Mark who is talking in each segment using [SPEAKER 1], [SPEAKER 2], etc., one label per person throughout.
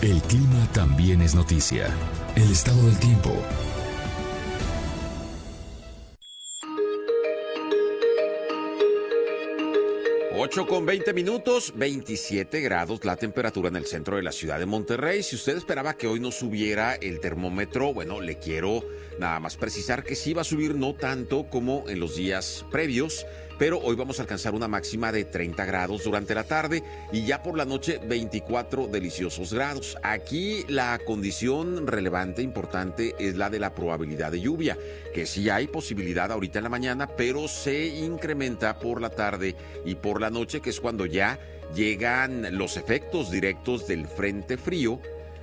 [SPEAKER 1] El clima también es noticia. El estado del tiempo.
[SPEAKER 2] Ocho con 20 minutos, 27 grados la temperatura en el centro de la ciudad de Monterrey. Si usted esperaba que hoy no subiera el termómetro, bueno, le quiero nada más precisar que sí va a subir, no tanto como en los días previos, pero hoy vamos a alcanzar una máxima de 30 grados durante la tarde y ya por la noche 24 deliciosos grados. Aquí la condición relevante, importante, es la de la probabilidad de lluvia, que sí hay posibilidad ahorita en la mañana, pero se incrementa por la tarde y por la noche, que es cuando ya llegan los efectos directos del frente frío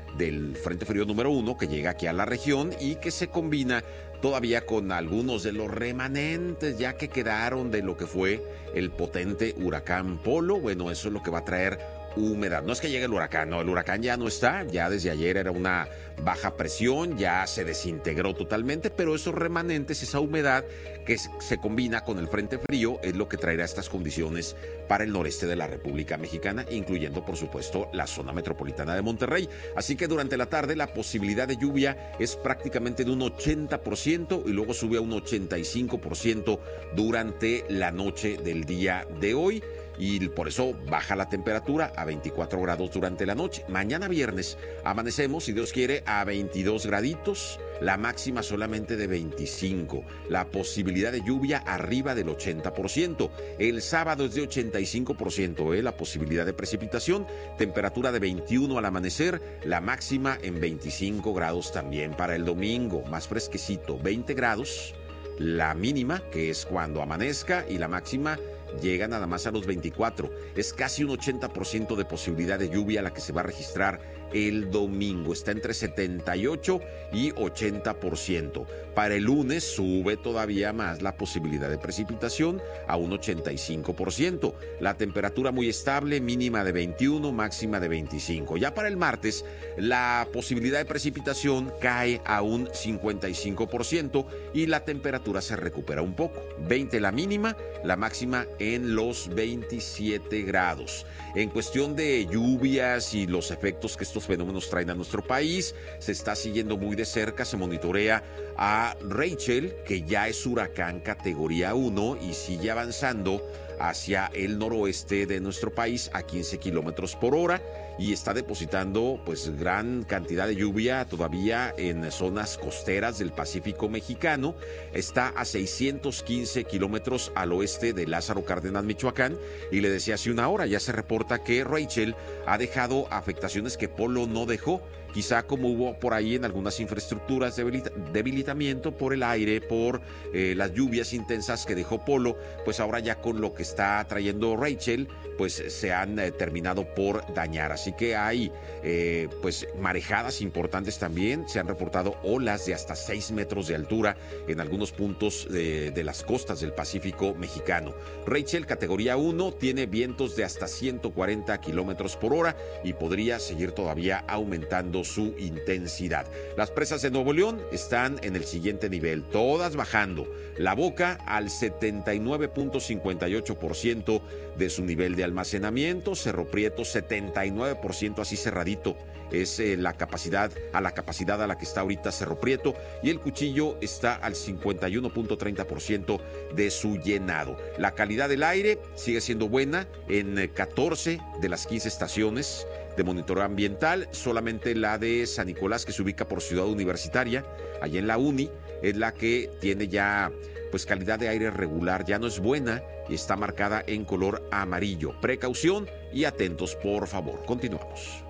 [SPEAKER 2] número 1 que llega aquí a la región y que se combina todavía con algunos de los remanentes ya que quedaron de lo que fue el potente huracán Polo. Bueno, eso es lo que va a traer humedad. No es que llegue el huracán, no, el huracán ya no está, ya desde ayer era una baja presión, ya se desintegró totalmente, pero esos remanentes, esa humedad que se combina con el frente frío es lo que traerá estas condiciones para el noreste de la República Mexicana, incluyendo por supuesto la zona metropolitana de Monterrey. Así que durante la tarde la posibilidad de lluvia es prácticamente de un 80% y luego sube a un 85% durante la noche del día de hoy. Y por eso baja la temperatura a 24 grados durante la noche. Mañana viernes amanecemos, si Dios quiere, a 22 graditos, la máxima solamente de 25. La posibilidad de lluvia arriba del 80%. El sábado es de 85%, la posibilidad de precipitación. Temperatura de 21 al amanecer, la máxima en 25 grados también para el domingo. Más fresquecito, 20 grados. La mínima, que es cuando amanezca, y la máxima llega nada más a los 24. Es casi un 80% de posibilidad de lluvia la que se va a registrar el domingo. Está entre 78 y 80%. Para el lunes sube todavía más la posibilidad de precipitación a un 85%. La temperatura muy estable, mínima de 21, máxima de 25. Ya para el martes, la posibilidad de precipitación cae a un 55% y la temperatura se recupera un poco. 20 la mínima, la máxima en los 27 grados. En cuestión de lluvias y los efectos que estos fenómenos traen a nuestro país, se está siguiendo muy de cerca, se monitorea a Rachel, que ya es huracán categoría 1 y sigue avanzando hacia el noroeste de nuestro país a 15 kilómetros por hora y está depositando pues gran cantidad de lluvia todavía en zonas costeras del Pacífico mexicano. Está a 615 kilómetros al oeste de Lázaro Cárdenas, Michoacán, y le decía hace una hora, ya se reporta que Rachel ha dejado afectaciones que Polo no dejó. Quizá como hubo por ahí en algunas infraestructuras debilitamiento por el aire, por las lluvias intensas que dejó Polo, pues ahora ya con lo que está trayendo Rachel, pues se han terminado por dañar. Así que hay pues marejadas importantes también. Se han reportado olas de hasta 6 metros de altura en algunos puntos de las costas del Pacífico mexicano. Rachel, categoría 1, tiene vientos de hasta 140 kilómetros por hora y podría seguir todavía aumentando su intensidad. Las presas de Nuevo León están en el siguiente nivel, todas bajando. La Boca al 79.58% de su nivel de almacenamiento, Cerro Prieto 79%, así cerradito es la capacidad a la que está ahorita Cerro Prieto, y el Cuchillo está al 51.30% de su llenado. La calidad del aire sigue siendo buena en 14 de las 15 estaciones de monitoreo ambiental. Solamente la de San Nicolás, que se ubica por Ciudad Universitaria, allá en la Uni, es la que tiene ya pues calidad de aire regular, ya no es buena y está marcada en color amarillo. Precaución y atentos, por favor. Continuamos.